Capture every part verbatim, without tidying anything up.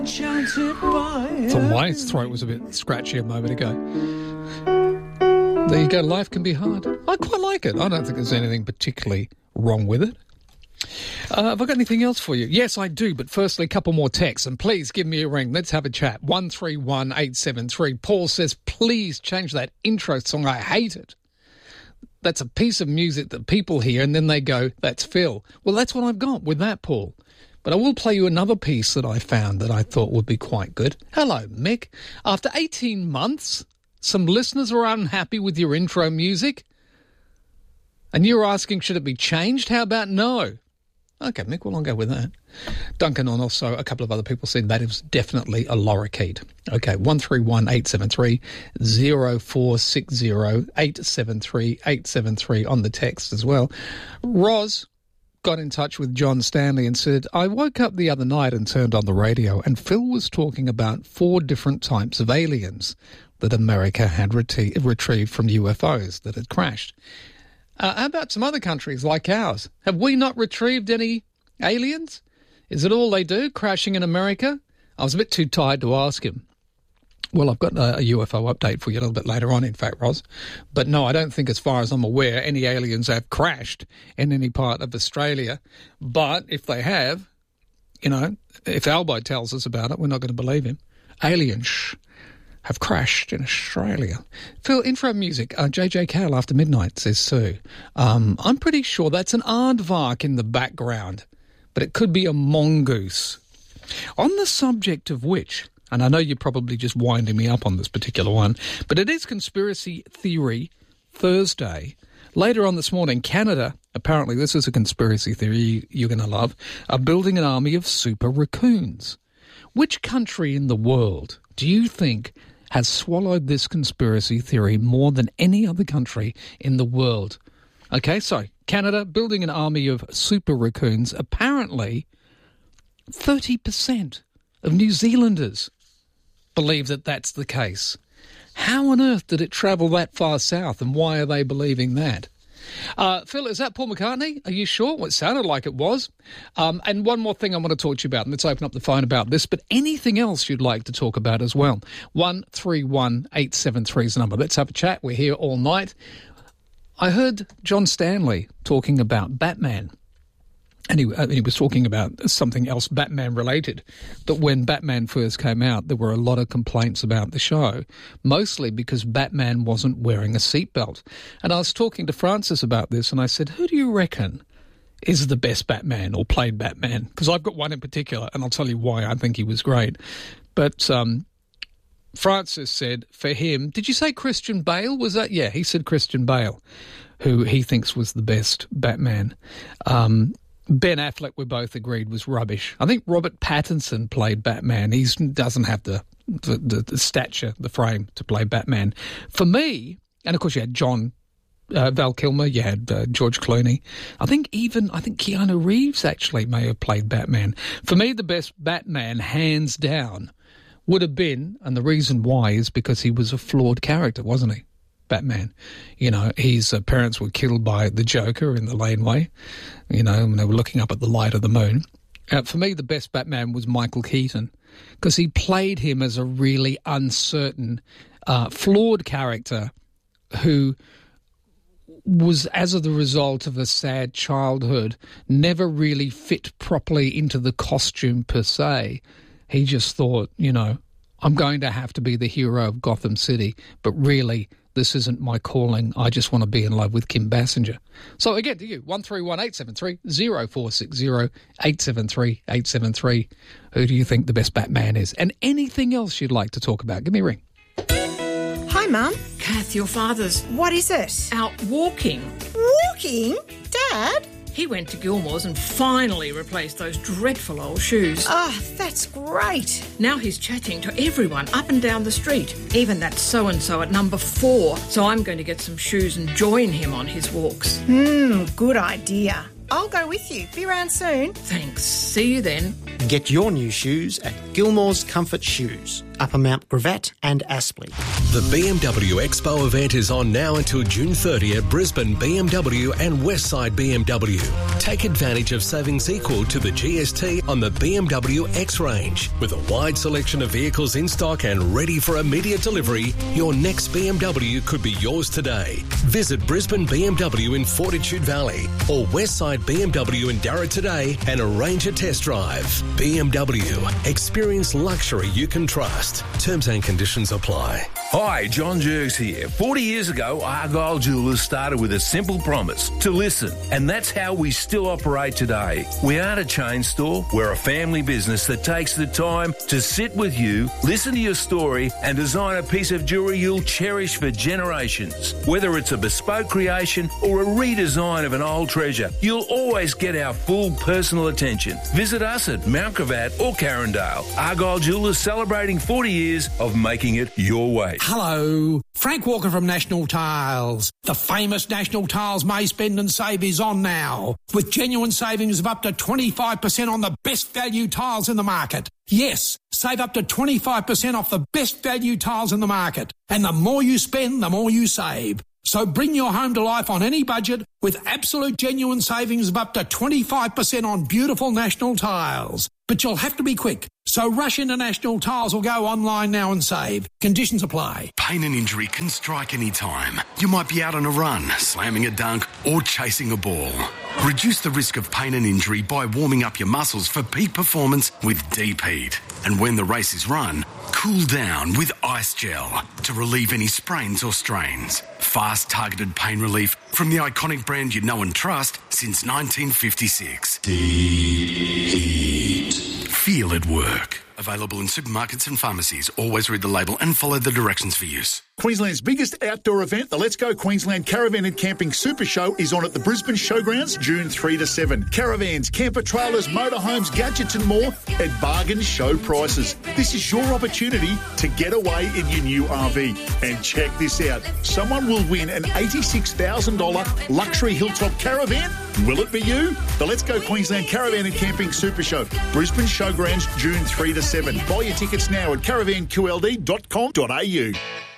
Thought my throat was a bit scratchy a moment ago. There you go. Life can be hard. I quite like it. I don't think there's anything particularly wrong with it. Uh, have I got anything else for you? Yes, I do. But firstly, a couple more texts. And please give me a ring. Let's have a chat. one three one eight seven three. Paul says, please change that intro song. I hate it. That's a piece of music that people hear and then they go, that's Phil. Well, that's what I've got with that, Paul. But I will play you another piece that I found that I thought would be quite good. Hello, Mick. After eighteen months, some listeners are unhappy with your intro music. And you're asking, should it be changed? How about no? Okay, Mick, well, I'll go with that. Duncan and also a couple of other people said that is definitely a lorikeet. Okay, one three one eight seven three zero four six zero eight seven three eight seven three on the text as well. Roz got in touch with John Stanley and said, I woke up the other night and turned on the radio and Phil was talking about four different types of aliens that America had reti- retrieved from U F Os that had crashed. Uh, how about some other countries like ours? Have we not retrieved any aliens? Is it all they do, crashing in America? I was a bit too tired to ask him. Well, I've got a, a U F O update for you a little bit later on, in fact, Roz. But no, I don't think, as far as I'm aware, any aliens have crashed in any part of Australia. But if they have, you know, if Albo tells us about it, we're not going to believe him. Aliens have crashed in Australia. Phil, intro music, uh, J J Cale After Midnight, says Sue. Um, I'm pretty sure that's an aardvark in the background, but it could be a mongoose. On the subject of which, and I know you're probably just winding me up on this particular one, but it is Conspiracy Theory Thursday. Later on this morning, Canada, apparently this is a conspiracy theory you're going to love, are building an army of super raccoons. Which country in the world do you think has swallowed this conspiracy theory more than any other country in the world? Okay, so Canada building an army of super raccoons. Apparently, thirty percent of New Zealanders believe that that's the case. How on earth did it travel that far south, and why are they believing that? Uh, Phil, is that Paul McCartney? Are you sure? Well, it sounded like it was. Um, and one more thing I want to talk to you about, and let's open up the phone about this, but anything else you'd like to talk about as well. one three one eight seven three is the number. Let's have a chat. We're here all night. I heard John Stanley talking about Batman. And he, uh, he was talking about something else Batman-related, that when Batman first came out, there were a lot of complaints about the show, mostly because Batman wasn't wearing a seatbelt. And I was talking to Francis about this, and I said, who do you reckon is the best Batman or played Batman? Because I've got one in particular, and I'll tell you why I think he was great. But um, Francis said for him, did you say Christian Bale? Was that? Yeah, he said Christian Bale, who he thinks was the best Batman. Um Ben Affleck, we both agreed, was rubbish. I think Robert Pattinson played Batman. He doesn't have the, the, the stature, the frame to play Batman. For me, and of course you had John, uh, Val Kilmer, you had uh, George Clooney. I think even, I think Keanu Reeves actually may have played Batman. For me, the best Batman, hands down, would have been, and the reason why is because he was a flawed character, wasn't he? Batman. You know, his uh, parents were killed by the Joker in the laneway, you know, when they were looking up at the light of the moon. Uh, for me, the best Batman was Michael Keaton, because he played him as a really uncertain, uh, flawed character who was, as a the result of a sad childhood, never really fit properly into the costume per se. He just thought, you know, I'm going to have to be the hero of Gotham City, but really, this isn't my calling. I just want to be in love with Kim Basinger. So again, to you, one three one eight seven three zero four six zero eight seven three eight seven three. Who do you think the best Batman is? And anything else you'd like to talk about, give me a ring. Hi, Mum. Kath, your father's What is it? out walking. Walking? Dad? He went to Gilmore's and finally replaced those dreadful old shoes. Oh, that's great. Now he's chatting to everyone up and down the street, even that so-and-so at number four. So I'm going to get some shoes and join him on his walks. Hmm, good idea. I'll go with you. Be around soon. Thanks. See you then. Get your new shoes at Gilmore's Comfort Shoes. Upper Mount Gravatt and Aspley. The B M W Expo event is on now until June thirtieth at Brisbane B M W and Westside B M W. Take advantage of savings equal to the G S T on the B M W X range. With a wide selection of vehicles in stock and ready for immediate delivery, your next B M W could be yours today. Visit Brisbane B M W in Fortitude Valley or Westside B M W in Darra today and arrange a test drive. B M W. Experience luxury you can trust. Terms and conditions apply. Hi, John Jerks here. forty years ago, Argyle Jewellers started with a simple promise, to listen. And that's how we still operate today. We aren't a chain store. We're a family business that takes the time to sit with you, listen to your story, and design a piece of jewellery you'll cherish for generations. Whether it's a bespoke creation or a redesign of an old treasure, you'll always get our full personal attention. Visit us at Mount Gravatt or Carindale. Argyle Jewellers celebrating forty years of making it your way. Hello, Frank Walker from National Tiles. The famous National Tiles May Spend and Save is on now, with genuine savings of up to twenty-five percent on the best value tiles in the market. Yes, save up to twenty-five percent off the best value tiles in the market. And the more you spend, the more you save. So bring your home to life on any budget with absolute genuine savings of up to twenty-five percent on beautiful National Tiles. But you'll have to be quick. So rush into National Tiles or go online now and save. Conditions apply. Pain and injury can strike any time. You might be out on a run, slamming a dunk or chasing a ball. Reduce the risk of pain and injury by warming up your muscles for peak performance with Deep Heat. And when the race is run, cool down with Ice Gel to relieve any sprains or strains. Fast targeted pain relief from the iconic brand you know and trust since nineteen fifty-six. Deep Heat. Feel it work. Available in supermarkets and pharmacies. Always read the label and follow the directions for use. Queensland's biggest outdoor event, the Let's Go Queensland Caravan and Camping Super Show, is on at the Brisbane Showgrounds June third to seventh. Caravans, camper trailers, motorhomes, gadgets and more at bargain show prices. This is your opportunity to get away in your new R V. And check this out. Someone will win an eighty-six thousand dollars luxury hilltop caravan. Will it be you? The Let's Go Queensland Caravan and Camping Super Show. Brisbane Showgrounds June third to seventh. Buy your tickets now at caravan q l d dot com dot a u.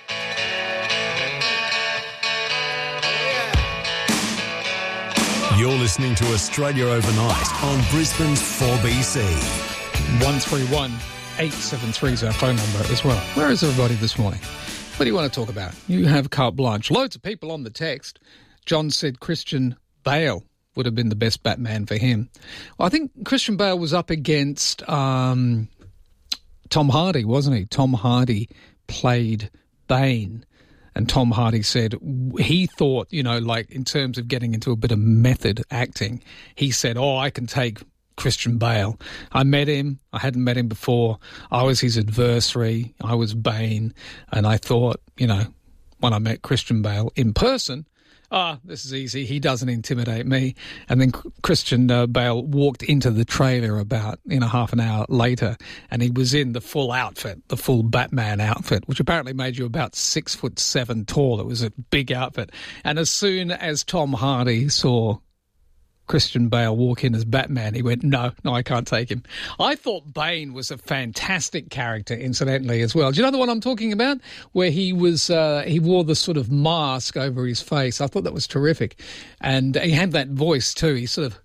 You're listening to Australia Overnight on Brisbane's four B C. one three one, eight seven three is our phone number as well. Where is everybody this morning? What do you want to talk about? You have carte blanche. Loads of people on the text. John said Christian Bale would have been the best Batman for him. Well, I think Christian Bale was up against um, Tom Hardy, wasn't he? Tom Hardy played Bane. And Tom Hardy said he thought, you know, like in terms of getting into a bit of method acting, he said, oh, I can take Christian Bale. I met him. I hadn't met him before. I was his adversary. I was Bane. And I thought, you know, when I met Christian Bale in person, ah, oh, this is easy. He doesn't intimidate me. And then Christian uh, Bale walked into the trailer about, you know, half an hour later, and he was in the full outfit, the full Batman outfit, which apparently made you about six foot seven tall. It was a big outfit. And as soon as Tom Hardy saw Christian Bale walk in as Batman, he went, no, no, I can't take him. I thought Bane was a fantastic character, incidentally, as well. Do you know the one I'm talking about? Where he was, uh, he wore the sort of mask over his face. I thought that was terrific. And he had that voice too. He sort of,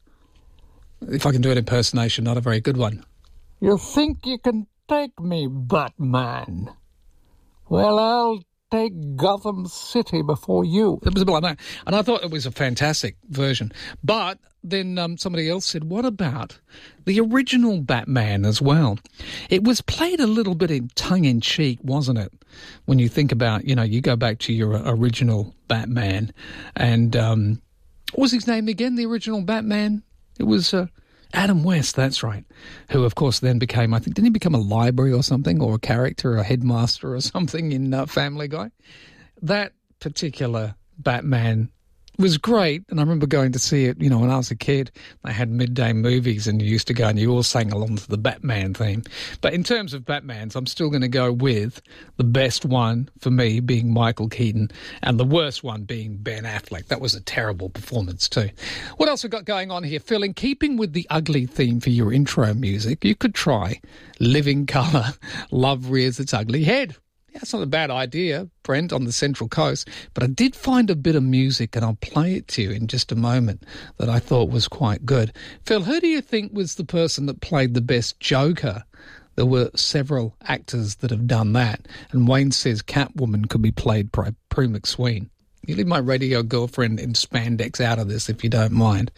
if I can do an impersonation, not a very good one. You think you can take me, Batman? Well, I'll take Gotham City before you. It was a bit like that. And I thought it was a fantastic version. But then um, somebody else said, what about the original Batman as well? It was played a little bit in tongue-in-cheek, wasn't it? When you think about, you know, you go back to your original Batman. And um, what was his name again, the original Batman? It was uh, Adam West, that's right, who, of course, then became, I think, didn't he become a library or something, or a character, or a headmaster or something in uh, Family Guy? That particular Batman was great, and I remember going to see it, you know, when I was a kid. They had midday movies, and you used to go and you all sang along to the Batman theme. But in terms of Batmans, I'm still going to go with the best one for me being Michael Keaton, and the worst one being Ben Affleck. That was a terrible performance too. What else we got going on here, Phil? In keeping with the ugly theme for your intro music, you could try Living Colour, Love Rears Its Ugly Head. Yeah, it's not a bad idea, Brent, on the Central Coast, but I did find a bit of music, and I'll play it to you in just a moment, that I thought was quite good. Phil, who do you think was the person that played the best Joker? There were several actors that have done that, and Wayne says Catwoman could be played by Prue McSween. You leave my radio girlfriend in spandex out of this if you don't mind.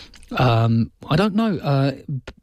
Um, I don't know. Uh,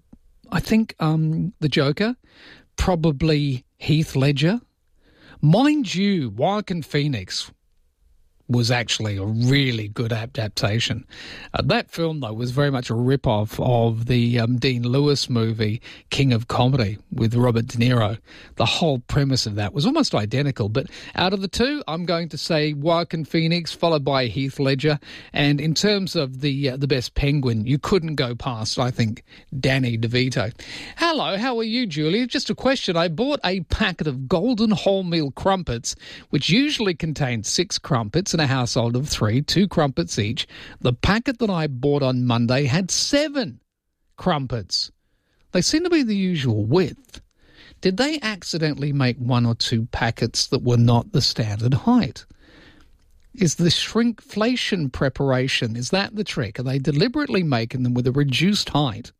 I think um, the Joker, probably Heath Ledger. Mind you, Joaquin Phoenix was actually a really good adaptation. Uh, that film, though, was very much a rip-off of the um, Dean Lewis movie King of Comedy with Robert De Niro. The whole premise of that was almost identical, but out of the two, I'm going to say Joaquin Phoenix, followed by Heath Ledger. And in terms of the uh, the best Penguin, you couldn't go past, I think, Danny DeVito. Hello, how are you, Julia? Just a question. I bought a packet of golden wholemeal crumpets, which usually contains six crumpets, a household of three, two crumpets each. The packet that I bought on Monday had seven crumpets. They seem to be the usual width. Did they accidentally make one or two packets that were not the standard height? Is the shrinkflation preparation, is that the trick? Are they deliberately making them with a reduced height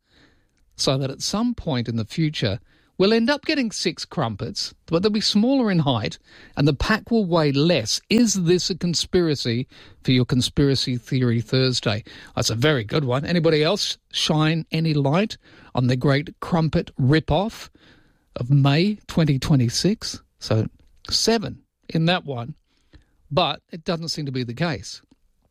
so that at some point in the future we'll end up getting six crumpets, but they'll be smaller in height, and the pack will weigh less? Is this a conspiracy for your Conspiracy Theory Thursday? That's a very good one. Anybody else shine any light on the great crumpet rip-off of May twenty twenty-six? So seven in that one, but it doesn't seem to be the case.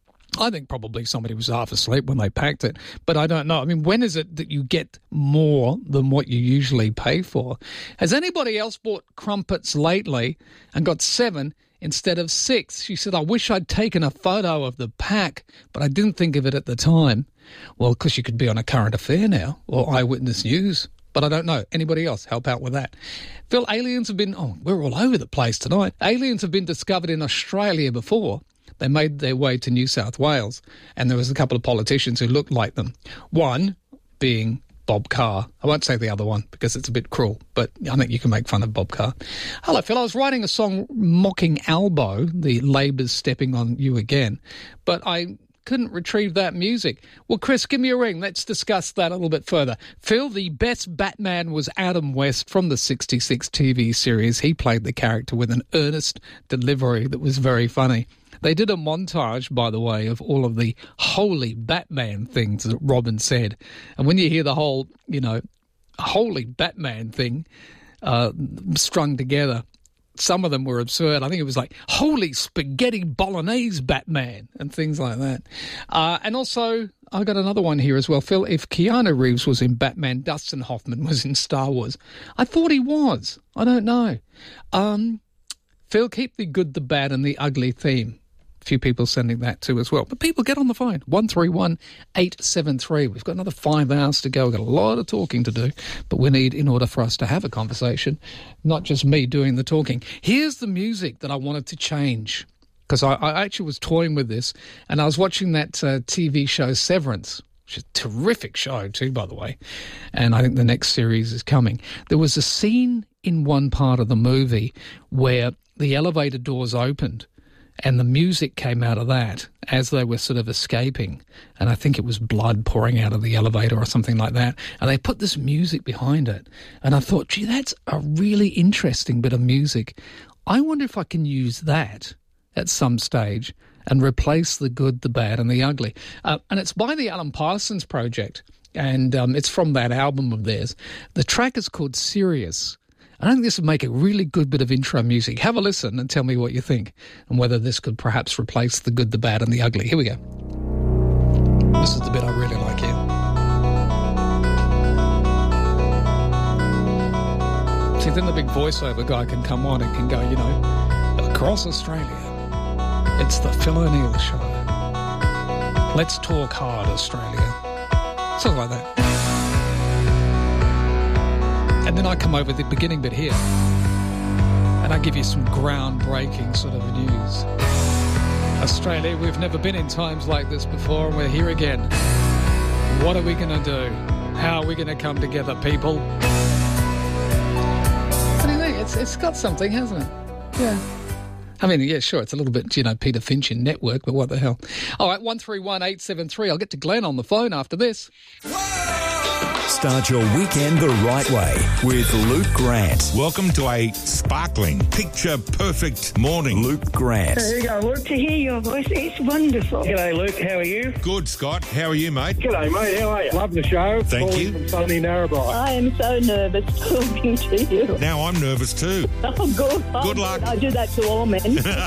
I think probably somebody was half asleep when they packed it, but I don't know. I mean, when is it that you get more than what you usually pay for? Has anybody else bought crumpets lately and got seven instead of six? She said, I wish I'd taken a photo of the pack, but I didn't think of it at the time. Well, because you could be on A Current Affair now, or Eyewitness News. But I don't know. Anybody else help out with that? Phil, aliens have been, oh, we're all over the place tonight. Aliens have been discovered in Australia before. They made their way to New South Wales, and there was a couple of politicians who looked like them. One being Bob Carr. I won't say the other one because it's a bit cruel, but I think you can make fun of Bob Carr. Hello, Phil. I was writing a song mocking Albo, the Labour's Stepping on You Again, but I couldn't retrieve that music. Well, Chris, give me a ring. Let's discuss that a little bit further. Phil, the best Batman was Adam West from the sixty-six T V series. He played the character with an earnest delivery that was very funny. They did a montage, by the way, of all of the holy Batman things that Robin said. And when you hear the whole, you know, holy Batman thing uh, strung together, some of them were absurd. I think it was like, holy spaghetti bolognese Batman and things like that. Uh, and also, I got another one here as well. Phil, if Keanu Reeves was in Batman, Dustin Hoffman was in Star Wars. I thought he was. I don't know. Um, Phil, keep the good, the bad and the ugly theme. A few people sending that too as well. But people, get on the phone. one three one, eight seven three. We've got another five hours to go. We've got a lot of talking to do. But we need, in order for us to have a conversation, not just me doing the talking. Here's the music that I wanted to change. Because I, I actually was toying with this. And I was watching that uh, T V show Severance. Which is a terrific show too, by the way. And I think the next series is coming. There was a scene in one part of the movie where the elevator doors opened and the music came out of that as they were sort of escaping. And I think it was blood pouring out of the elevator or something like that. And they put this music behind it. And I thought, gee, that's a really interesting bit of music. I wonder if I can use that at some stage and replace the good, the bad and the ugly. Uh, and it's by the Alan Parsons Project. And um, it's from that album of theirs. The track is called Sirius. I think this would make a really good bit of intro music. Have a listen and tell me what you think and whether this could perhaps replace the good, the bad and the ugly. Here we go. This is the bit I really like here. See, then the big voiceover guy can come on and can go, you know, across Australia, it's the Phil O'Neill Show. Let's talk hard, Australia. Something like that. And then I come over the beginning bit here and I give you some groundbreaking sort of news. Australia, we've never been in times like this before, and we're here again. What are we going to do? How are we going to come together, people? What do you think? It's, it's got something, hasn't it? Yeah. I mean, yeah, sure, it's a little bit, you know, Peter Finch in Network, but what the hell? All right, one three one eight seven three. I'll get to Glenn on the phone after this. Start your weekend the right way with Luke Grant. Welcome to a sparkling, picture-perfect morning. Luke Grant. There you go, Luke. To hear your voice, it's wonderful. G'day, Luke. How are you? Good, Scott. How are you, mate? G'day, mate. How are you? Love the show. Thank Calling you. From sunny Narrabri. I am so nervous talking to you. Now I'm nervous too. Oh, good. Oh, Good luck. I do that to all men.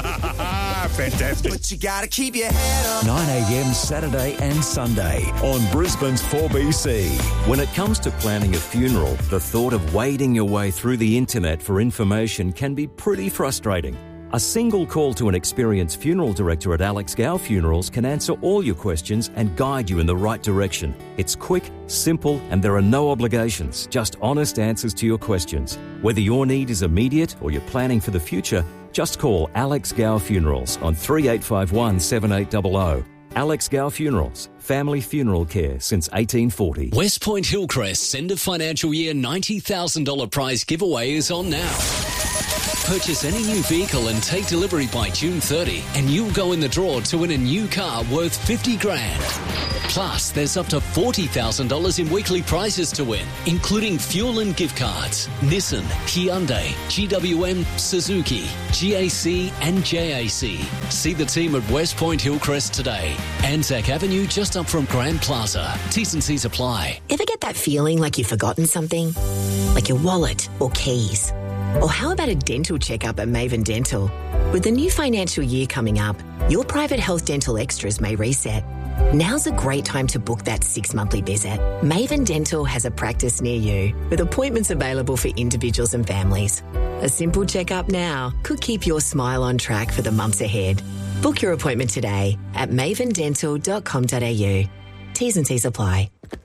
Fantastic. But you gotta keep your head up. nine a.m. Saturday and Sunday on Brisbane's four B C. When it comes to planning a funeral, the thought of wading your way through the internet for information can be pretty frustrating. A single call to an experienced funeral director at Alex Gow Funerals can answer all your questions and guide you in the right direction. It's quick, simple, and there are no obligations, just honest answers to your questions. Whether your need is immediate or you're planning for the future, just call Alex Gow Funerals on three eight five one, seven eight zero zero. Alex Gow Funerals, family funeral care since eighteen forty. West Point Hillcrest's end of financial year ninety thousand dollars prize giveaway is on now. Purchase any new vehicle and take delivery by June thirtieth, and you'll go in the draw to win a new car worth fifty grand. Plus, there's up to forty thousand dollars in weekly prizes to win, including fuel and gift cards. Nissan, Hyundai, G W M, Suzuki, G A C and J A C. See the team at West Point Hillcrest today. Anzac Avenue just up from Grand Plaza. T's and C's apply. Ever get that feeling like you've forgotten something? Like your wallet or keys? Or how about a dental checkup at Maven Dental? With the new financial year coming up, your private health dental extras may reset. Now's a great time to book that six monthly visit. Maven Dental has a practice near you with appointments available for individuals and families. A simple checkup now could keep your smile on track for the months ahead. Book your appointment today at maven dental dot com dot a u. T's and C's apply.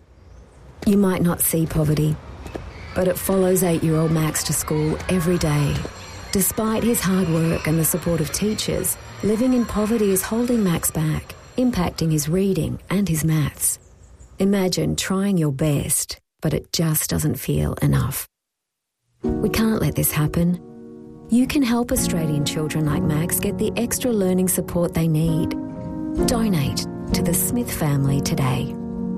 You might not see poverty, but it follows eight-year-old Max to school every day. Despite his hard work and the support of teachers, living in poverty is holding Max back, impacting his reading and his maths. Imagine trying your best, but it just doesn't feel enough. We can't let this happen. You can help Australian children like Max get the extra learning support they need. Donate to the Smith family today.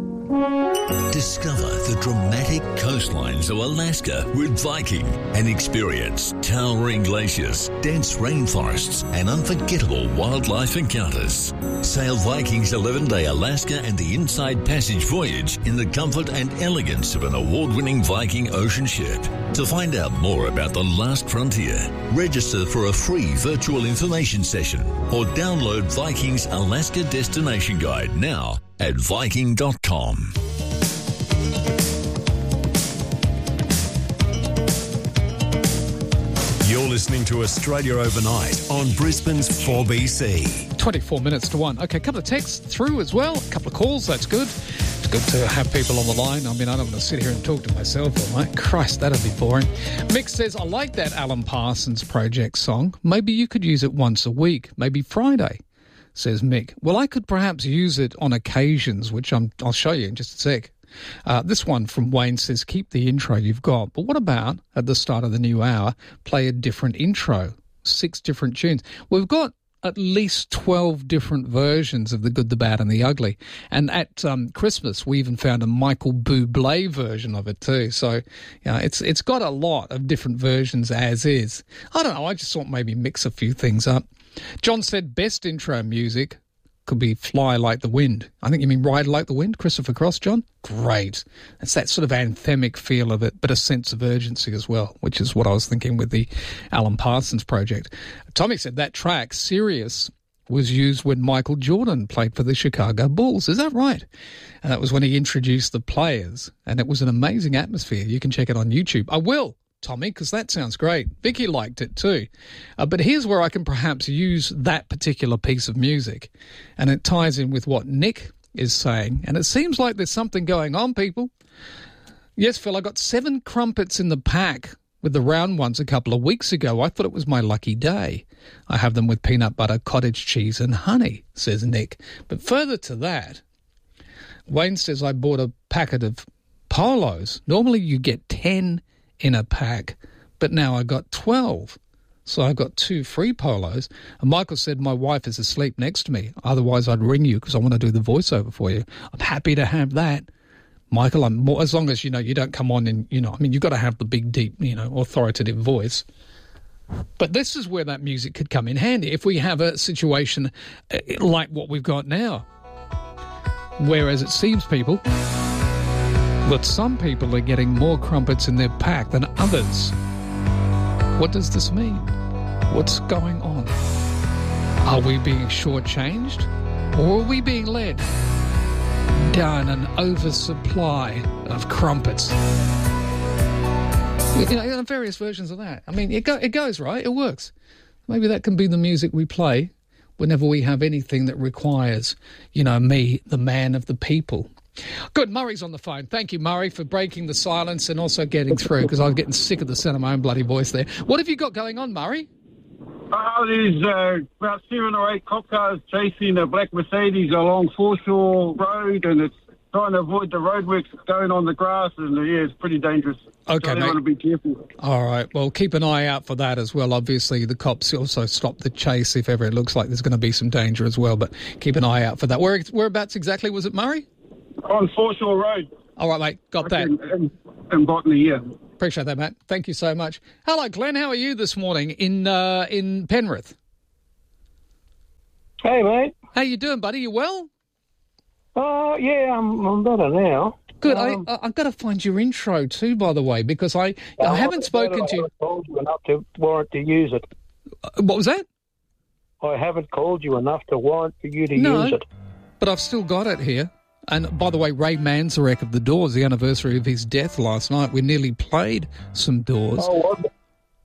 Discover the dramatic coastlines of Alaska with Viking and experience towering glaciers, dense rainforests, and unforgettable wildlife encounters. Sail Viking's eleven-day Alaska and the Inside Passage voyage in the comfort and elegance of an award-winning Viking ocean ship. To find out more about the last frontier, register for a free virtual information session or download Viking's Alaska Destination Guide now at viking dot com. You're listening to Australia Overnight on Brisbane's four B C. twenty-four minutes to one. Okay, a couple of texts through as well. A couple of calls, that's good. It's good to have people on the line. I mean, I don't want to sit here and talk to myself all night. Christ, that'd be boring. Mick says, I like that Alan Parsons Project song. Maybe you could use it once a week, maybe Friday, says Mick. Well, I could perhaps use it on occasions, which I'm, I'll show you in just a sec. Uh, this one from Wayne says, keep the intro you've got. But what about, at the start of the new hour, play a different intro? Six different tunes. We've got at least twelve different versions of The Good, the Bad and the Ugly. And at um, Christmas, we even found a Michael Bublé version of it too. So, you know, it's it's got a lot of different versions as is. I don't know, I just thought maybe mix a few things up. John said best intro music could be Fly Like the Wind. I think you mean Ride Like the Wind, Christopher Cross, John? Great. It's that sort of anthemic feel of it, but a sense of urgency as well, which is what I was thinking with the Alan Parsons Project. Tommy said that track, Sirius, was used when Michael Jordan played for the Chicago Bulls. Is that right? And that was when he introduced the players, and it was an amazing atmosphere. You can check it on YouTube. I will. Tommy, because that sounds great. Vicky liked it too. Uh, but here's where I can perhaps use that particular piece of music, and it ties in with what Nick is saying. And it seems like there's something going on, people. Yes, Phil, I got seven crumpets in the pack with the round ones a couple of weeks ago. I thought it was my lucky day. I have them with peanut butter, cottage cheese and honey, says Nick. But further to that, Wayne says I bought a packet of Polos. Normally you get ten in a pack, but now I got twelve. So I got two free Polos. And Michael said my wife is asleep next to me. Otherwise I'd ring you because I want to do the voiceover for you. I'm happy to have that. Michael, I'm more, as long as, you know, you don't come on and, you know, I mean, you've got to have the big, deep, you know, authoritative voice. But this is where that music could come in handy if we have a situation like what we've got now. Whereas it seems, people, that some people are getting more crumpets in their pack than others. What does this mean? What's going on? Are we being shortchanged? Or are we being led down an oversupply of crumpets? You know, various versions of that. I mean, it, go, it goes, right? It works. Maybe that can be the music we play whenever we have anything that requires, you know, me, the man of the people. Good, Murray's on the phone. Thank you, Murray, for breaking the silence and also getting through, because I was getting sick of the sound of my own bloody voice there. What have you got going on, Murray? Oh, there's uh, about seven or eight cop cars chasing a black Mercedes along Foreshore Road, and it's trying to avoid the roadworks going on the grass, and yeah, it's pretty dangerous. Okay, so they mate. want to be careful. All right, well, keep an eye out for that as well. Obviously, the cops also stop the chase if ever it looks like there's going to be some danger as well, but keep an eye out for that. Where, whereabouts exactly was it, Murray? On Foreshore Road. All right, mate, got that. In, in, in Botany, yeah. Appreciate that, Matt. Thank you so much. Hello, Glenn. How are you this morning in uh, in Penrith? Hey, mate. How you doing, buddy? You well? Oh, uh, yeah, I'm, I'm better now. Good. Um, I, I've got to find your intro too, by the way, because I, I uh, haven't spoken to you. I haven't called you enough to warrant to use it. Uh, what was that? I haven't called you enough to warrant for you to no, use it. But I've still got it here. And by the way, Ray Manzarek of The Doors, the anniversary of his death last night, we nearly played some Doors. Oh, was it?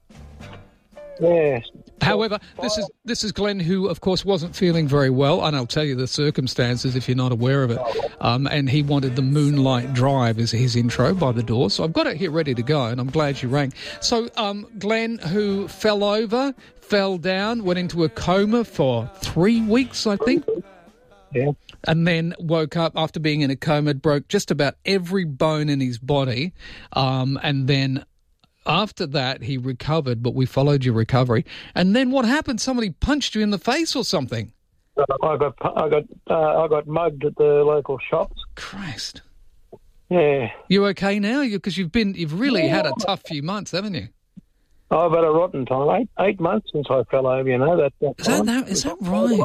Yes. However, this is this is Glenn, who, of course, wasn't feeling very well, and I'll tell you the circumstances if you're not aware of it. Um, and he wanted the Moonlight Drive as his intro by The Doors, so I've got it here ready to go, and I'm glad you rang. So, um, Glenn, who fell over, fell down, went into a coma for three weeks, I think. Yeah. And then woke up after being in a coma, broke just about every bone in his body, um, and then after that, he recovered, but we followed your recovery. And then what happened? Somebody punched you in the face or something? Uh, I got I got uh, I got mugged at the local shops. Christ. Yeah. You okay now? Because you, you've been you've really had a tough few months, haven't you? I've had a rotten time. Eight eight months since I fell over. You know that. that is that, that is that right?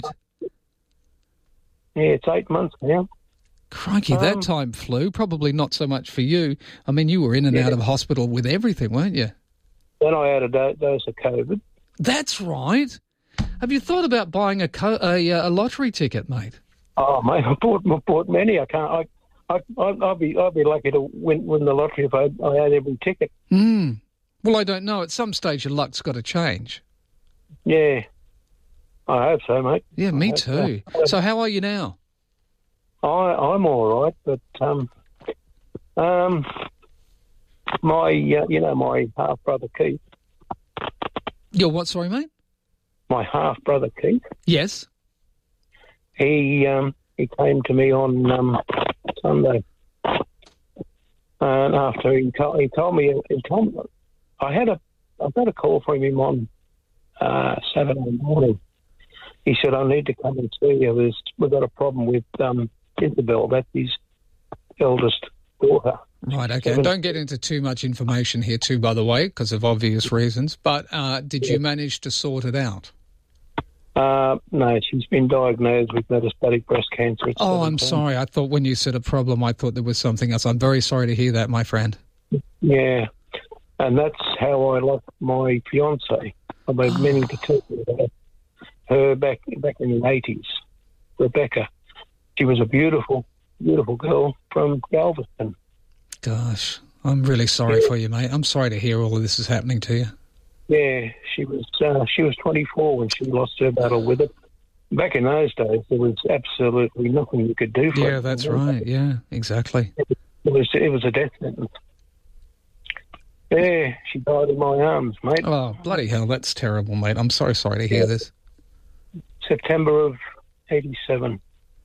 Yeah, it's eight months now. Crikey, um, that time flew. Probably not so much for you. I mean, you were in and yeah. out of hospital with everything, weren't you? Then I had a do- dose of COVID. That's right. Have you thought about buying a co- a, a lottery ticket, mate? Oh, mate, I bought I bought many. I can't. I, I, I'll be I'll be lucky to win win the lottery if I, I had every ticket. Hmm. Well, I don't know. At some stage, your luck's got to change. Yeah, I hope so, mate. Yeah, me too. So. so, how are you now? I, I'm all right, but um, um, my uh, you know my half brother Keith. Your what? Sorry, mate. My half brother Keith. Yes. He um, he came to me on um, Sunday, and after he told he told me he told me I had a I got a call from him on uh, Saturday morning. He said, "I need to come and see you. There's, we've got a problem with um, Isabel. That's his eldest daughter." Right, okay. And don't get into too much information here too, by the way, because of obvious reasons. But uh, did you manage to sort it out? Uh, no, she's been diagnosed with metastatic breast cancer. Oh, I'm sorry. I thought when you said a problem, I thought there was something else. I'm very sorry to hear that, my friend. Yeah, and that's how I lost my fiancée. I've been oh. meaning to tell you about her back, back in the eighties, Rebecca. She was a beautiful, beautiful girl from Galveston. Gosh, I'm really sorry for you, mate. I'm sorry to hear all of this is happening to you. Yeah, she was uh, she was twenty-four when she lost her battle with it. Back in those days, there was absolutely nothing you could do for Yeah, it. that's right. Yeah, exactly. It was it was a death sentence. Yeah, she died in my arms, mate. Oh, bloody hell, that's terrible, mate. I'm so sorry to hear this. September of eighty-seven.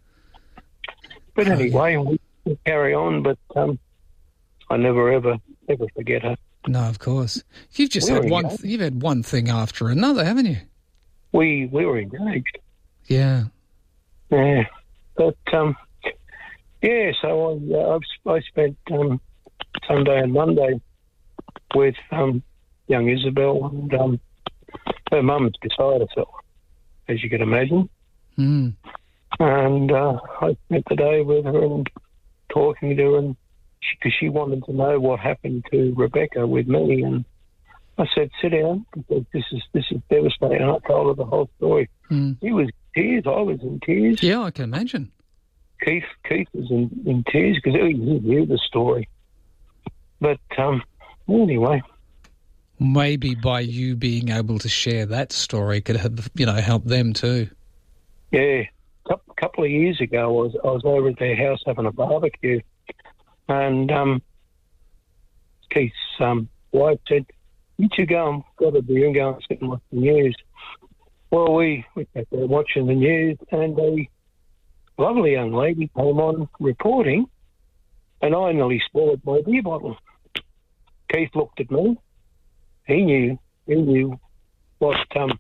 But anyway, we, we carry on, but um, I never, ever, ever forget her. No, of course. You've just We had were one. engaged. You've had one thing after another, haven't you? We we were engaged. Yeah. Yeah. But, um, yeah, so I, uh, I've, I spent um, Sunday and Monday with um, young Isabel, and um, her mum's beside herself, as you can imagine. Mm. And uh, I spent the day with her and talking to her, and because she, she wanted to know what happened to Rebecca with me, and I said, "Sit down, because this is this is devastating." I told her the whole story. Mm. He was in tears. I was in tears. Yeah, I can imagine. Keith Keith was in, in tears because he knew the story. But um, anyway, Maybe by you being able to share that story could have, you know, help them too. yeah, a couple of years ago, I was I was over at their house having a barbecue, and um, Keith's um, wife said, "You two go and grab a beer and go and sit and watch the news." Well, we we sat there watching the news, and a lovely young lady came on reporting, and I nearly swallowed my beer bottle. Keith looked at me. He knew, he knew what um,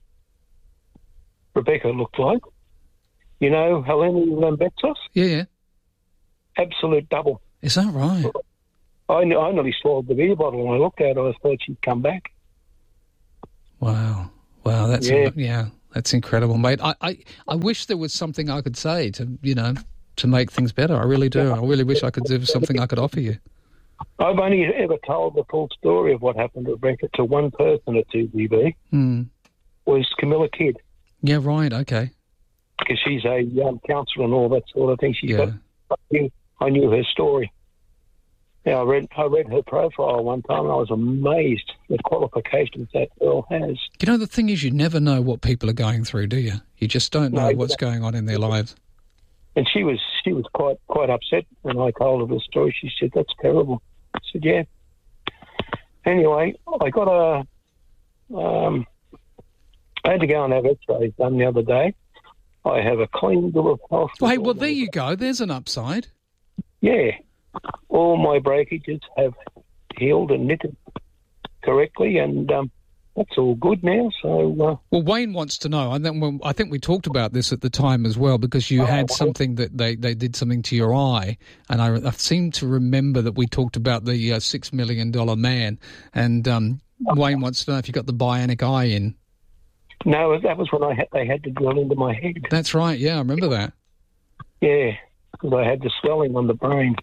Rebecca looked like. You know, Helena Lambetsos? Yeah, yeah. Absolute double. Is that right? I, I nearly swallowed the beer bottle when I looked at her. I thought she'd come back. Wow. Wow, that's Yeah. yeah, that's incredible, mate. I, I, I wish there was something I could say to, you know, to make things better. I really do. I really wish I could there was something I could offer you. I've only ever told the full story of what happened to Rebecca to one person at two B B, Hmm. was Camilla Kidd, Yeah, right, okay. because she's a um, counsellor and all that sort of thing. She's Yeah. got, I, knew, I knew her story. Yeah, I read I read her profile one time, and I was amazed the qualifications that girl has. You know, the thing is, you never know what people are going through, do you? You just don't know No, what's exactly. going on in their lives. And she was she was quite quite upset when I told her the story. She said, "That's terrible." I said, "Yeah." Anyway, I got a. Um, I had to go and have X-rays done the other day. I have a clean bill of health. Well, hey, well, there you go. There's an upside. Yeah, all my breakages have healed and knitted correctly, and um, that's all good now. So, uh, Well, Wayne wants to know. I think, well, I think we talked about this at the time as well, because you had something that they, they did something to your eye, and I, I seem to remember that we talked about the uh, six million dollar man, and um, Wayne wants to know if you got the bionic eye in. no, that was when I had, they had to drill into my head. That's right. Yeah, I remember that. Yeah, because I had the swelling on the brain.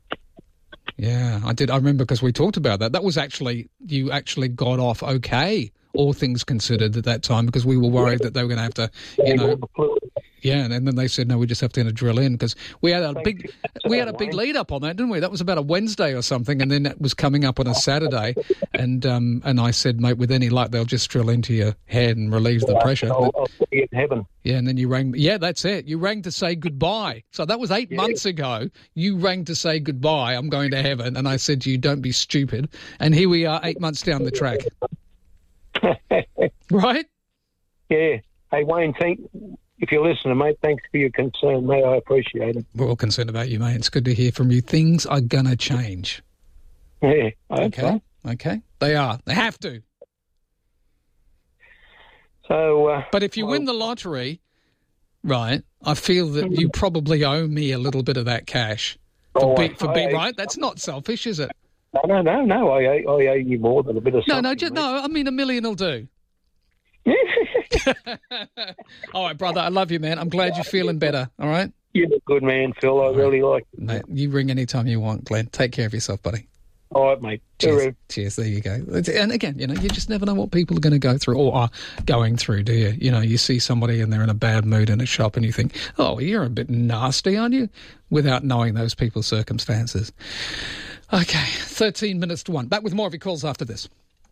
Yeah, I did. I remember because we talked about that. That was actually, you actually got off okay, all things considered at that time, because we were worried that they were going to have to, you know, yeah, and then they said, no, we just have to drill in, because we had a big, we had a big lead up on that, didn't we? That was about a Wednesday or something, and then it was coming up on a Saturday, and um, and I said, mate, with any luck, they'll just drill into your head and relieve the pressure. I'll, But- I'll see you in heaven. yeah, and then you rang. Yeah, that's it. You rang to say goodbye. So that was eight months ago. You rang to say goodbye. I'm going to heaven. And I said to you, don't be stupid. And here we are eight months down the track. Right? Yeah. Hey, Wayne, thank, if you're listening, mate, thanks for your concern, mate. I appreciate it. We're all concerned about you, mate. It's good to hear from you. Things are going to change. Yeah. Okay. Okay. They are. They have to. So, uh, But if you win the lottery, right, I feel that you probably owe me a little bit of that cash. For Oh, be, for be I- right? That's not selfish, is it? no, no, no, no. I, I owe you more than a bit of No, something. no, just, no. I mean, a million will do. All right, brother. I love you, man. I'm glad you're feeling better. All right? You're a good man, Phil. I really like it. Mate, you ring anytime you want, Glenn. Take care of yourself, buddy. All right, mate. Cheers. Hooroo. Cheers. There you go. And again, you know, you just never know what people are going to go through or are going through, do you? You know, you see somebody and they're in a bad mood in a shop and you think, oh, you're a bit nasty, aren't you? Without knowing those people's circumstances. Okay, thirteen minutes to one. Back with more of your calls after this.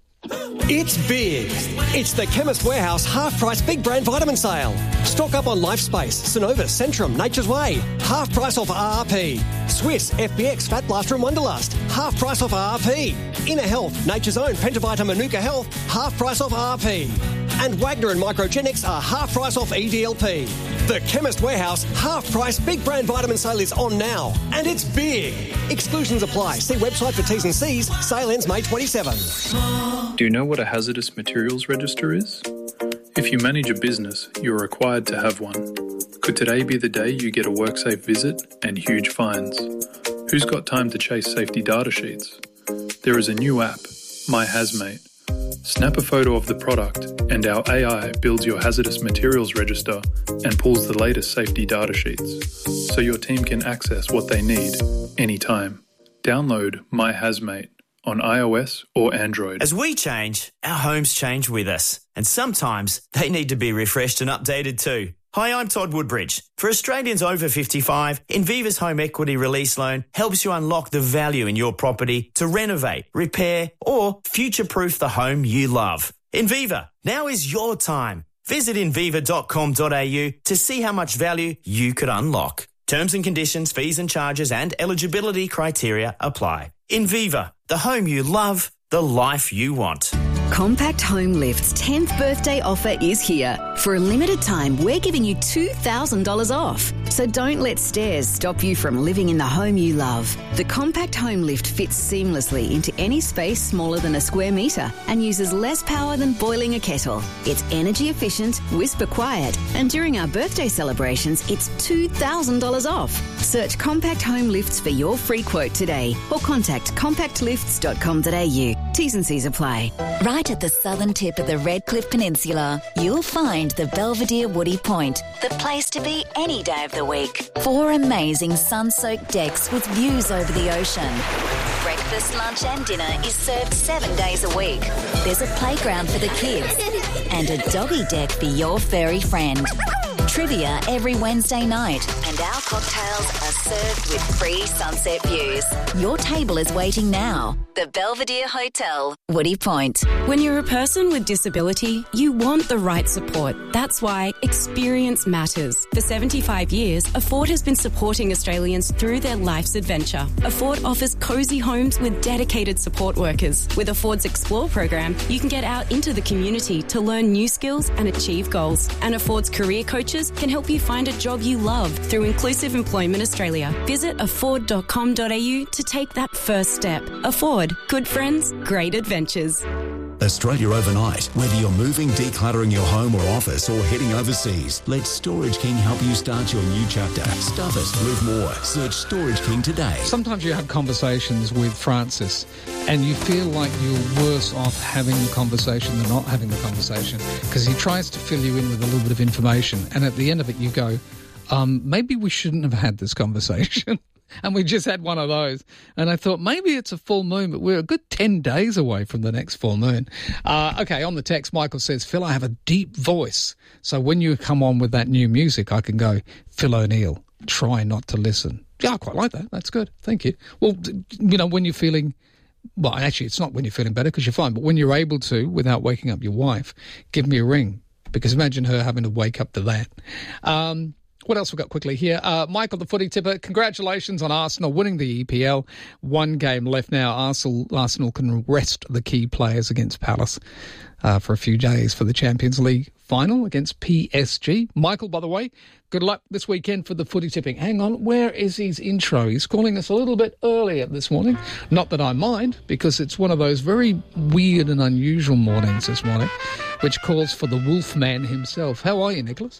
It's big. It's the Chemist Warehouse half-price big brand vitamin sale. Stock up on LifeSpace, Synovus, Centrum, Nature's Way. Half price off R R P. Swiss, F B X, Fat Blaster and Wonderlust. Half price off R R P. Inner Health, Nature's Own, Pentavita Manuka Health. Half price off R R P. And Wagner and Microgenics are half price off E D L P. The Chemist Warehouse half-price big brand vitamin sale is on now. And it's big. Exclusions apply. See website for T's and C's. Sale ends May twenty-seventh. Do you know what a hazardous materials register is? If you manage a business, you're required to have one. Could today be the day you get a WorkSafe visit and huge fines? Who's got time to chase safety data sheets? There is a new app, My Hazmate. Snap a photo of the product and our A I builds your hazardous materials register and pulls the latest safety data sheets so your team can access what they need anytime. Download My Hazmate on iOS or Android. As we change, our homes change with us. And sometimes they need to be refreshed and updated too. Hi, I'm Todd Woodbridge. For Australians over fifty-five, Inviva's Home Equity Release Loan helps you unlock the value in your property to renovate, repair or future-proof the home you love. Inviva, now is your time. Visit inviva dot com dot a u to see how much value you could unlock. Terms and conditions, fees and charges and eligibility criteria apply. Inviva, the home you love, the life you want. Compact Home Lift's tenth birthday offer is here. For a limited time, we're giving you two thousand dollars off. So don't let stairs stop you from living in the home you love. The Compact Home Lift fits seamlessly into any space smaller than a square metre and uses less power than boiling a kettle. It's energy efficient, whisper quiet, and during our birthday celebrations, it's two thousand dollars off. Search Compact Home Lifts for your free quote today or contact compact lifts dot com dot a u. T's and C's apply. Right at the southern tip of the Redcliffe Peninsula, you'll find the Belvedere Woody Point, the place to be any day of the week. Four amazing sun-soaked decks with views over the ocean. Breakfast, lunch and dinner is served seven days a week. There's a playground for the kids and a doggy deck for your furry friend. Trivia every Wednesday night, and our cocktails are served with free sunset views. Your table is waiting now. The Belvedere Hotel, Woody Point. When you're a person with disability, you want the right support. That's why experience matters. For seventy-five years, Afford has been supporting Australians through their life's adventure. Afford offers cosy homes with dedicated support workers. With Afford's Explore program, you can get out into the community to learn new skills and achieve goals. And Afford's career coaches can help you find a job you love through Inclusive Employment Australia. Visit afford dot com dot a u to take that first step. Afford. Good friends, great adventures. Australia overnight. Whether you're moving, decluttering your home or office, or heading overseas, let Storage King help you start your new chapter. Stuff it, live more. Search Storage King today. Sometimes you have conversations with Francis and you feel like you're worse off having the conversation than not having the conversation, because he tries to fill you in with a little bit of information, and at the end of it you go, um, maybe we shouldn't have had this conversation. And we just had one of those. And I thought, maybe it's a full moon, but we're a good ten days away from the next full moon. Uh, okay, on the text, Michael says, Phil, I have a deep voice. So when you come on with that new music, I can go, Phil O'Neill, try not to listen. Yeah, I quite like that. That's good. Thank you. Well, you know, when you're feeling, well, actually, it's not when you're feeling better because you're fine, but when you're able to, without waking up your wife, give me a ring. Because imagine her having to wake up to that. Um... What else we got quickly here? Uh, Michael, the footy tipper, congratulations on Arsenal winning the E P L. One game left now. Arsenal, Arsenal can rest the key players against Palace uh, for a few days for the Champions League final against P S G. Michael, by the way, good luck this weekend for the footy tipping. Hang on, where is his intro? He's calling us a little bit earlier this morning. Not that I mind, because it's one of those very weird and unusual mornings this morning, which calls for the Wolfman himself. How are you, Nicholas?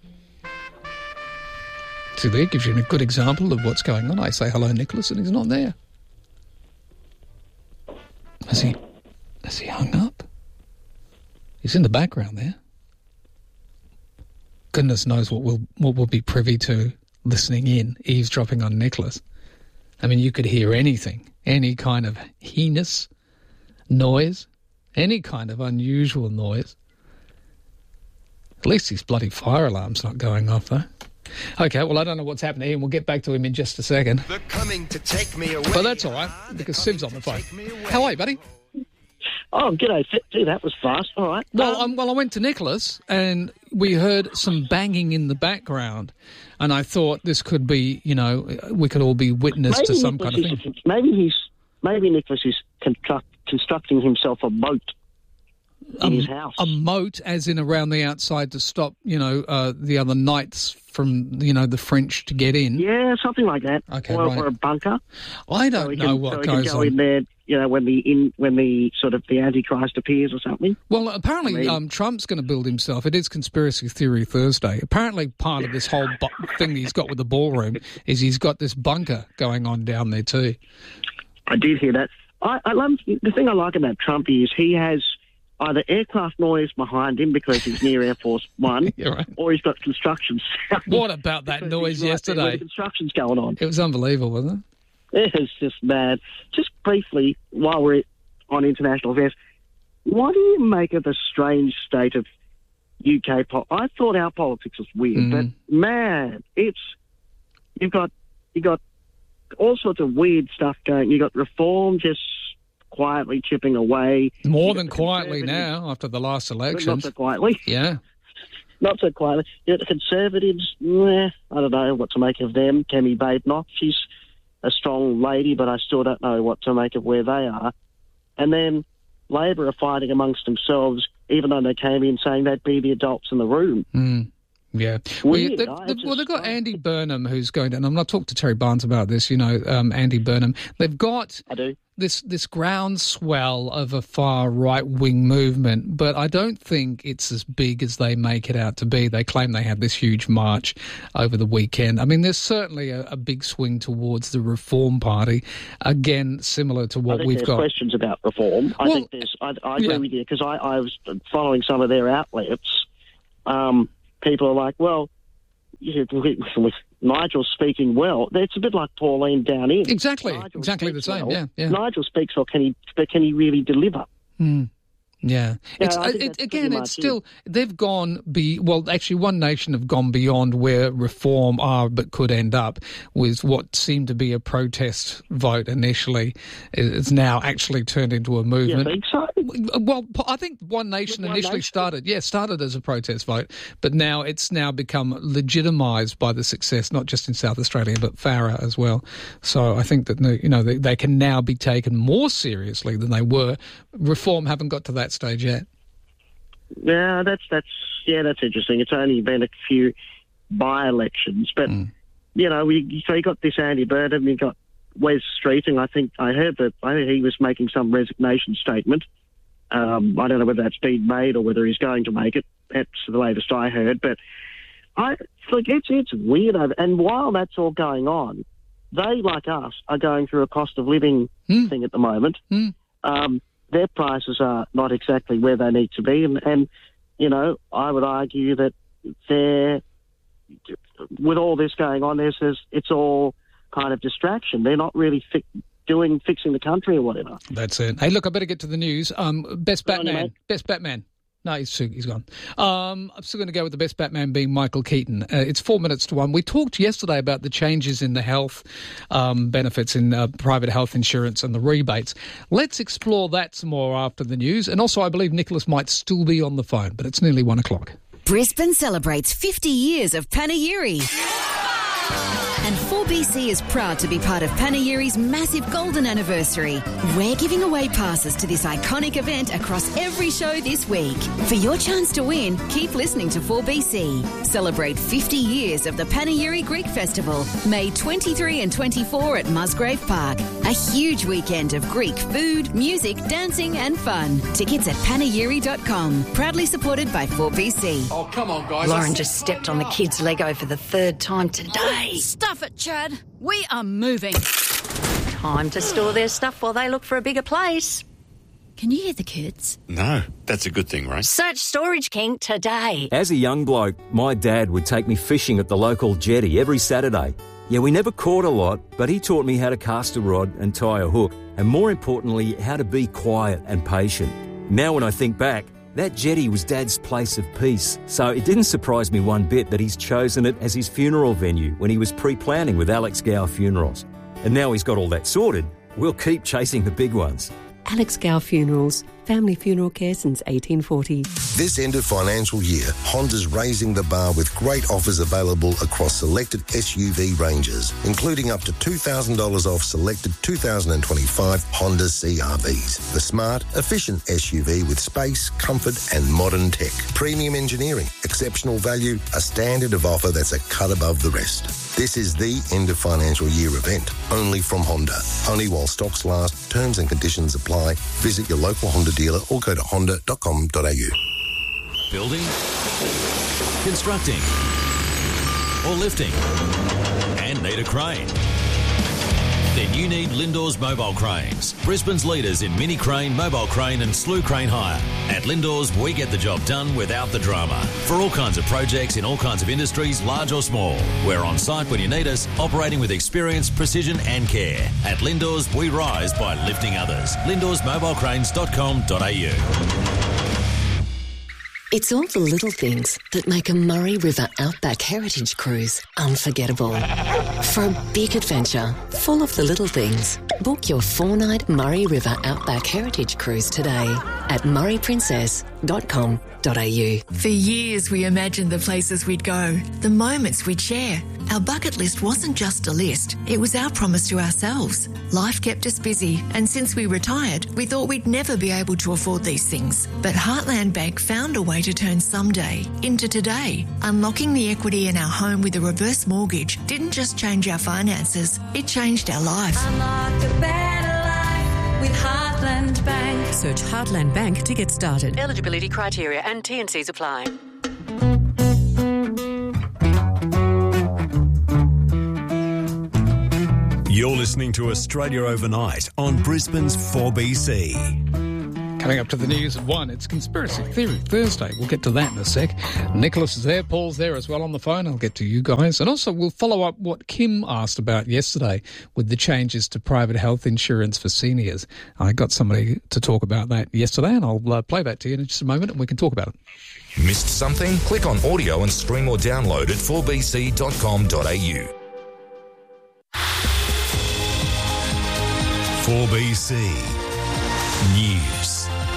See, there gives you a good example of what's going on. I say hello, Nicholas, and he's not there. Has he, has he hung up? He's in the background there. Goodness knows what we'll, what we'll be privy to listening in, eavesdropping on Nicholas. I mean, you could hear anything, any kind of heinous noise, any kind of unusual noise. At least his bloody fire alarm's not going off, though. Okay, well, I don't know what's happening here, and we'll get back to him in just a second. They're coming to take me away. But that's all right, because Siv's on the phone. How are you, buddy? Oh, g'day, Gee, that was fast. All right. Well, um, well, I went to Nicholas, and we heard some banging in the background, and I thought this could be, you know, we could all be witness maybe to some Nicholas kind of is, thing. Maybe he's maybe Nicholas is construct, constructing himself a boat in a, his house. A moat, as in around the outside, to stop, you know, uh, the other knights from, you know, the French to get in. Yeah, something like that. Okay, or, right. or a bunker. I don't so know can, what so goes can go on. in there, you know, when the in when the sort of the Antichrist appears or something. Well, apparently I mean, um, Trump's going to build himself. It is Conspiracy Theory Thursday. Apparently part of this whole bu- thing that he's got with the ballroom is he's got this bunker going on down there too. I did hear that. I, I love the thing I like about Trump is he has either aircraft noise behind him because he's near Air Force One, right. or he's got construction sound. What about that noise right yesterday? where the construction's going on. It was unbelievable, wasn't it? It was just mad. Just briefly, while we're on international affairs, what do you make of the strange state of U K politics? I thought our politics was weird, Mm. but man, it's you've got you got all sorts of weird stuff going. You got Reform just quietly chipping away. More than quietly now after the last election. Not so quietly. Yeah. Not so quietly. You got the Conservatives, meh, I don't know what to make of them. Kemi Badenoch, she's a strong lady, but I still don't know what to make of where they are. And then Labor are fighting amongst themselves, even though they came in saying they'd be the adults in the room. Mm. Yeah. Well, Weird, they've, I they've, just- well, they've got Andy Burnham who's going to, and I'm not talking to Terry Barnes about this, you know, um, Andy Burnham. They've got I do. this this groundswell of a far right-wing movement, but I don't think it's as big as they make it out to be. They claim they had this huge march over the weekend. I mean, there's certainly a, a big swing towards the Reform Party, again, similar to I what think we've there's got. questions about Reform. I Well, think there's. I, I agree yeah. with you because I, I was following some of their outlets. Um, people are like, well, you know, with, with Nigel speaking well, it's a bit like Pauline down in. Exactly, Nigel exactly the speaks same. well. Yeah, yeah. Nigel speaks well. Can he? But can he really deliver? Hmm. Yeah, Yeah, it's I think it, that's again. pretty It's much still they've gone be well. Actually, One Nation have gone beyond where Reform are, but could end up with what seemed to be a protest vote initially. It's now actually turned into a movement. You think so? Well, I think One Nation One initially Nation? started, yeah, started as a protest vote, but now it's now become legitimised by the success, not just in South Australia, but Farah as well. So I think that, you know, they, they can now be taken more seriously than they were. Reform haven't got to that stage yet. Yeah, that's that's yeah, that's interesting. It's only been a few by-elections, but Mm. you know, we so you got this Andy Burnham, you got Wes Streeting. I think I heard that I heard he was making some resignation statement. Um, I don't know whether that's been made or whether he's going to make it. That's the latest I heard. But I look, it's it's weird. over- And while that's all going on, they, like us, are going through a cost of living Mm. thing at the moment. Mm. Um, their prices are not exactly where they need to be, and, and you know, I would argue that they're with all this going on, there's, there's it's all kind of distraction. They're not really fi- doing fixing the country or whatever. That's it. Hey, look, I better get to the news. Um, best Go on, Batman. mate. Best Batman. No, he's he's gone. Um, I'm still going to go with the best Batman being Michael Keaton. Uh, it's four minutes to one. We talked yesterday about the changes in the health um, benefits in uh, private health insurance and the rebates. Let's explore that some more after the news. And also, I believe Nicholas might still be on the phone, but it's nearly one o'clock. Brisbane celebrates fifty years of Panayiri. And four B C is proud to be part of Panayiri's massive golden anniversary. We're giving away passes to this iconic event across every show this week. For your chance to win, keep listening to four B C. Celebrate fifty years of the Panayiri Greek Festival, May twenty-third and twenty-fourth at Musgrave Park. A huge weekend of Greek food, music, dancing and fun. Tickets at panayiri dot com. Proudly supported by four B C. Oh, come on, guys. Lauren just stepped on the kids' Lego for the third time today. Stuff it, Chad. We are moving. Time to store their stuff while they look for a bigger place. Can you hear the kids? No, that's a good thing, right? Search Storage King today. As a young bloke, my dad would take me fishing at the local jetty every Saturday. Yeah, we never caught a lot, but he taught me how to cast a rod and tie a hook, and more importantly, how to be quiet and patient. Now when I think back, That jetty was Dad's place of peace, so it didn't surprise me one bit that he's chosen it as his funeral venue when he was pre-planning with Alex Gow Funerals. And now he's got all that sorted, we'll keep chasing the big ones. Alex Gow Funerals, family funeral care since eighteen forty. This end of financial year, Honda's raising the bar with great offers available across selected S U V ranges, including up to two thousand dollars off selected two thousand twenty-five Honda C R Vs. The smart, efficient S U V with space, comfort and modern tech. Premium engineering, exceptional value, a standard of offer that's a cut above the rest. This is the end of financial year event, only from Honda. Only while stocks last, terms and conditions apply. Visit your local Honda dealer or go to honda dot com dot a u. Building, constructing, or lifting, and need a crane? Then you need Lindor's Mobile Cranes, Brisbane's leaders in mini crane, mobile crane and slew crane hire. At Lindor's, we get the job done without the drama. For all kinds of projects in all kinds of industries, large or small. We're on site when you need us, operating with experience, precision and care. At Lindor's, we rise by lifting others. lindors mobile cranes dot com dot a u. It's all the little things that make a Murray River Outback Heritage Cruise unforgettable. For a big adventure full of the little things, book your four-night Murray River Outback Heritage Cruise today at murray princess dot com dot a u. For years we imagined the places we'd go, the moments we'd share. Our bucket list wasn't just a list, it was our promise to ourselves. Life kept us busy, and since we retired, we thought we'd never be able to afford these things. But Heartland Bank found a way to turn someday into today. Unlocking the equity in our home with a reverse mortgage didn't just change our finances, it changed our life. Unlock a better life with Heartland Bank. Search Heartland Bank to get started. Eligibility criteria and T and Cs apply. You're listening to Australia Overnight on Brisbane's four B C. Coming up to the news at one, it's Conspiracy Theory Thursday. We'll get to that in a sec. Nicholas is there, Paul's there as well on the phone. I'll get to you guys. And also we'll follow up what Kim asked about yesterday with the changes to private health insurance for seniors. I got somebody to talk about that yesterday, and I'll uh, play that to you in just a moment and we can talk about it. Missed something? Click on audio and stream or download at four b c dot com dot a u. four B C News.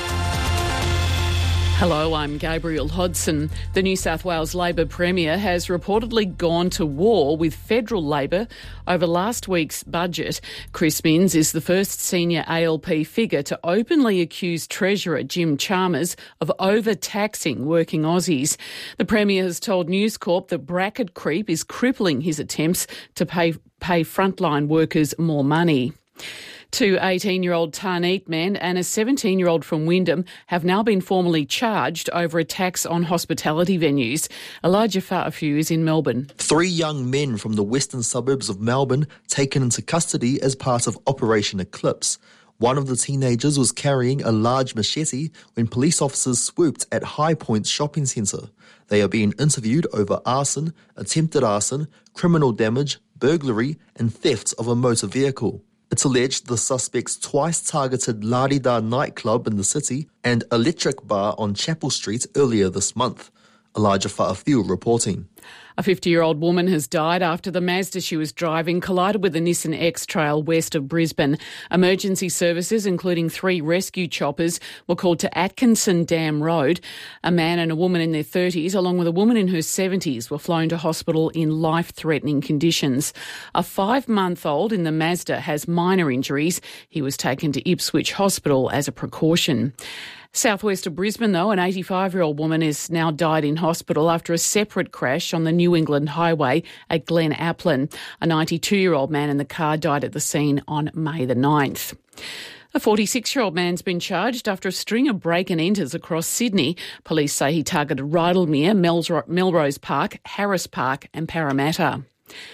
Hello, I'm Gabriel Hodson. The New South Wales Labor Premier has reportedly gone to war with federal Labor over last week's budget. Chris Minns is the first senior A L P figure to openly accuse Treasurer Jim Chalmers of overtaxing working Aussies. The Premier has told News Corp that bracket creep is crippling his attempts to pay, pay frontline workers more money. Two eighteen-year-old Tarneet men and a seventeen-year-old from Wyndham have now been formally charged over attacks on hospitality venues. Elijah Farfew is in Melbourne. Three young men from the western suburbs of Melbourne taken into custody as part of Operation Eclipse. One of the teenagers was carrying a large machete when police officers swooped at High Point Shopping Centre. They are being interviewed over arson, attempted arson, criminal damage, burglary and theft of a motor vehicle. It's alleged the suspects twice targeted La Di Da nightclub in the city and Electric Bar on Chapel Street earlier this month. Elijah Farfew reporting. A fifty-year-old woman has died after the Mazda she was driving collided with a Nissan X-Trail west of Brisbane. Emergency services, including three rescue choppers, were called to Atkinson Dam Road. A man and a woman in their thirties, along with a woman in her seventies, were flown to hospital in life-threatening conditions. A five-month-old in the Mazda has minor injuries. He was taken to Ipswich Hospital as a precaution. Southwest of Brisbane, though, an eighty-five-year-old woman has now died in hospital after a separate crash on the New England Highway at Glen Applin. A ninety-two-year-old man in the car died at the scene on May the ninth. A forty-six-year-old man's been charged after a string of break-and-enters across Sydney. Police say he targeted Rydalmere, Melrose Park, Harris Park and Parramatta.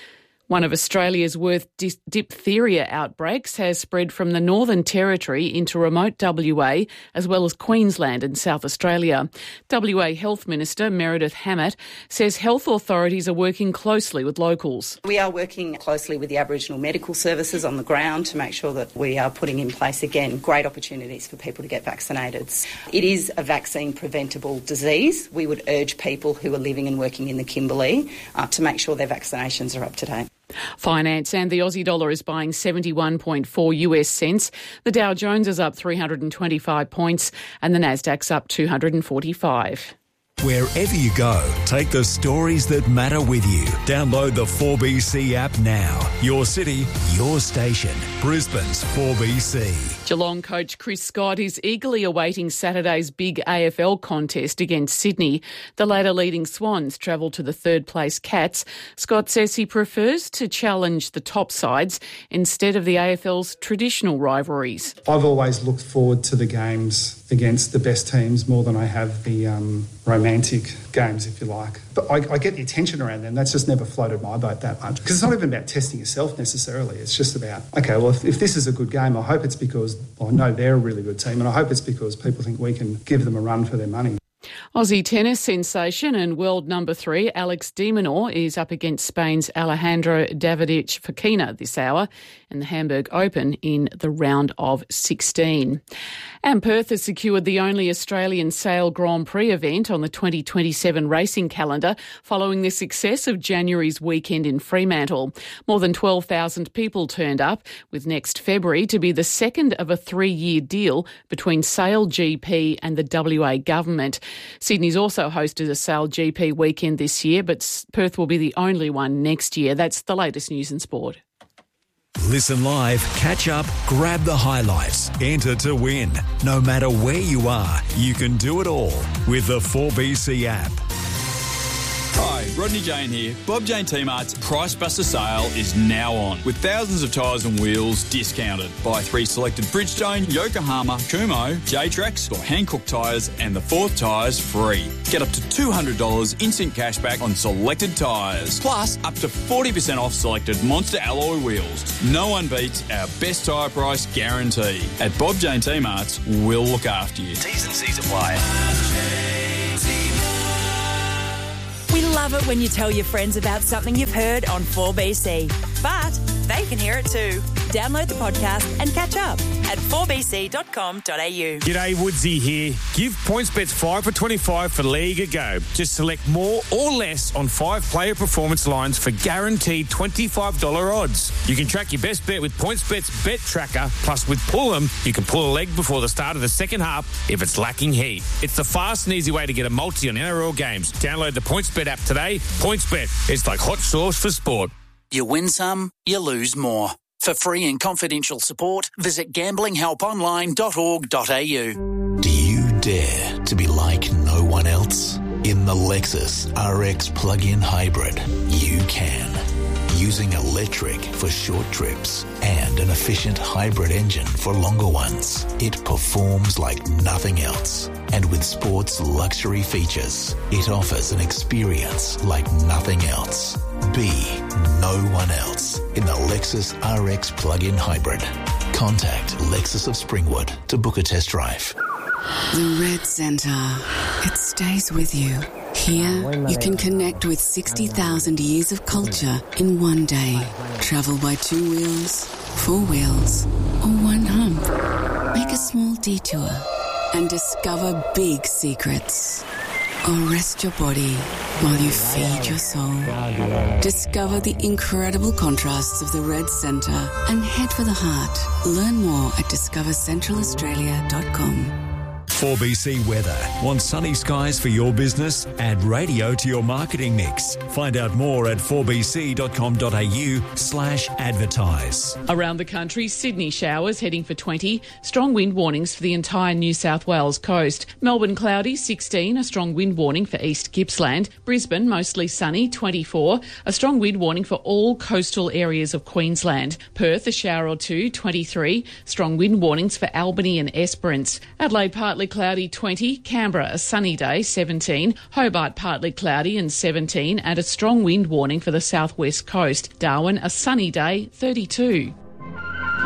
One of Australia's worst di- diphtheria outbreaks has spread from the Northern Territory into remote W A, as well as Queensland and South Australia. W A Health Minister Meredith Hammett says health authorities are working closely with locals. We are working closely with the Aboriginal medical services on the ground to make sure that we are putting in place, again, great opportunities for people to get vaccinated. It is a vaccine-preventable disease. We would urge people who are living and working in the Kimberley uh, to make sure their vaccinations are up to date. Finance and the Aussie dollar is buying seventy-one point four U S cents. The Dow Jones is up three hundred twenty-five points and the Nasdaq's up two hundred forty-five. Wherever you go, take the stories that matter with you. Download the four B C app now. Your city, your station. Brisbane's four B C. Geelong coach Chris Scott is eagerly awaiting Saturday's big A F L contest against Sydney. The ladder leading Swans travel to the third place Cats. Scott says he prefers to challenge the top sides instead of the A F L's traditional rivalries. I've always looked forward to the games against the best teams more than I have the um, romantic games, if you like. But I, I get the attention around them. That's just never floated my boat that much. Because it's not even about testing yourself necessarily. It's just about, OK, well, if, if this is a good game, I hope it's because well, I know they're a really good team and I hope it's because people think we can give them a run for their money. Aussie tennis sensation and world number three Alex de Minaur is up against Spain's Alejandro Davidovich Fokina this hour in the Hamburg Open in the round of sixteen. And Perth has secured the only Australian Sail Grand Prix event on the twenty twenty-seven racing calendar following the success of January's weekend in Fremantle. More than twelve thousand people turned up, with next February to be the second of a three-year deal between Sail G P and the W A government. Sydney's also hosted a Sail G P weekend this year, but Perth will be the only one next year. That's the latest news and sport. Listen live, catch up, grab the highlights, enter to win. No matter where you are, you can do it all with the four B C app. Hi, Rodney Jane here. Bob Jane T-Mart's Price Buster sale is now on, with thousands of tyres and wheels discounted. Buy three selected Bridgestone, Yokohama, Kumho, J-Trax or Hankook tyres and the fourth tyre's free. Get up to two hundred dollars instant cashback on selected tyres, plus up to forty percent off selected Monster alloy wheels. No one beats our best tyre price guarantee. At Bob Jane T-Mart's, we'll look after you. T's and C's apply. We love it when you tell your friends about something you've heard on four B C. But they can hear it too. Download the podcast and catch up at four b c dot com dot a u. G'day, Woodsy here. Give PointsBets five for twenty-five for League a go. Just select more or less on five player performance lines for guaranteed twenty-five dollars odds. You can track your best bet with PointsBet's Bet Tracker. Plus, with Pull 'em, you can pull a leg before the start of the second half if it's lacking heat. It's the fast and easy way to get a multi on N R L games. Download the PointsBet app today. PointsBet, it's like hot sauce for sport. You win some, you lose more. For free and confidential support, visit gambling help online dot org dot a u. Do you dare to be like no one else? In the Lexus R X plug-in hybrid, you can. Using electric for short trips and an efficient hybrid engine for longer ones, it performs like nothing else. And with sports luxury features, it offers an experience like nothing else. Be no one else in the Lexus R X plug-in hybrid. Contact Lexus of Springwood to book a test drive. The Red Centre. It stays with you. Here, you can connect with sixty thousand years of culture in one day. Travel by two wheels, four wheels, or one hump. Make a small detour and discover big secrets. Or rest your body while you feed your soul. Discover the incredible contrasts of the Red Centre and head for the heart. Learn more at discover central australia dot com. four B C weather. Want sunny skies for your business? Add radio to your marketing mix. Find out more at four b c dot com dot a u slash advertise. Around the country, Sydney showers heading for twenty. Strong wind warnings for the entire New South Wales coast. Melbourne cloudy, sixteen. A strong wind warning for East Gippsland. Brisbane mostly sunny, twenty-four. A strong wind warning for all coastal areas of Queensland. Perth a shower or two, twenty-three. Strong wind warnings for Albany and Esperance. Adelaide partly partly cloudy twenty, Canberra a sunny day seventeen, Hobart partly cloudy and seventeen, and a strong wind warning for the southwest coast. Darwin a sunny day thirty-two.